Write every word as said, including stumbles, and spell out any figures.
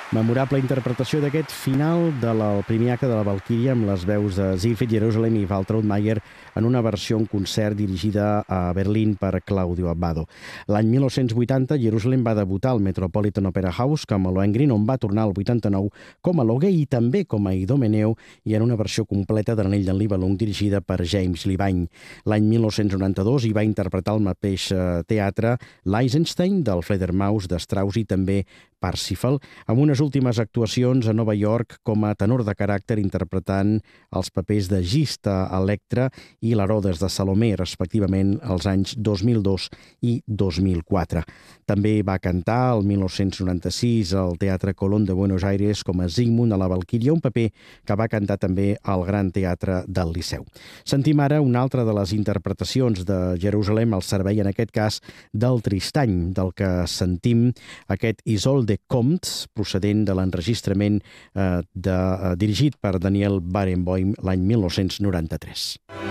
Memorable interpretació d'aquest final del primer acte de la Valquíria amb les veus de Siegfried Jerusalem i Waltraud Mayer en una versió en concert dirigida a Berlín per Claudio Abbado. L'any mil nou-cents vuitanta, Jerusalem va debutar al Metropolitan Opera House com a Lohengrin, on va tornar al vuitanta-nou com a Loge i també com a Idomeneu i en una versió completa de l'Anell d'en Nibelung dirigida per James Levine. L'any mil nou-cents noranta-dos hi va interpretar al mateix teatre l'Eisenstein del Fledermaus de Strauss i també Parsifal, amb unes últimes actuacions a Nova York com a tenor de caràcter interpretant els papers de Gista a Electra i l'Herodes de Salomé, respectivament, als anys dos mil dos i dos mil quatre. També va cantar el mil nou-cents noranta-sis al Teatre Colón de Buenos Aires com a Sigmund a la Valquíria, un paper que va cantar també al Gran Teatre del Liceu. Sentim ara una altra de les interpretacions de Jerusalem al servei, en aquest cas, del Tristany, del que sentim aquest Isolde de Comte, procedent de l'enregistrament eh, de, eh, dirigit per Daniel Barenboim l'any mil nou-cents noranta-tres.